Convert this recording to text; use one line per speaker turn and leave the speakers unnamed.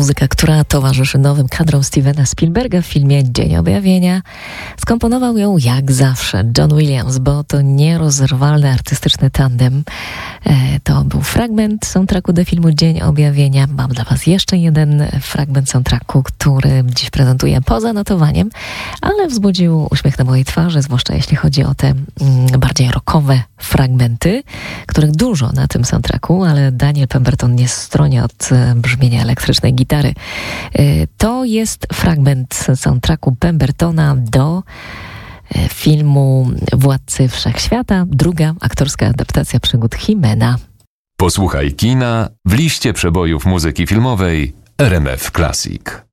muzyka, która towarzyszy nowym kadrom Stevena Spielberga w filmie Dzień Objawienia. Skomponował ją jak zawsze John Williams, bo to nierozerwalny artystyczny tandem. To był fragment soundtracku do filmu Dzień Objawienia. Mam dla Was jeszcze jeden fragment soundtracku, który dziś prezentuję poza notowaniem, ale wzbudził uśmiech na mojej twarzy, zwłaszcza jeśli chodzi o te bardziej rockowe fragmenty, których dużo na tym soundtracku, ale Daniel Pemberton nie stronie od brzmienia elektrycznej gitary. To jest fragment soundtracku Pembertona do filmu Władcy Wszechświata, druga aktorska adaptacja przygód Himena.
Posłuchaj kina w liście przebojów muzyki filmowej RMF Classic.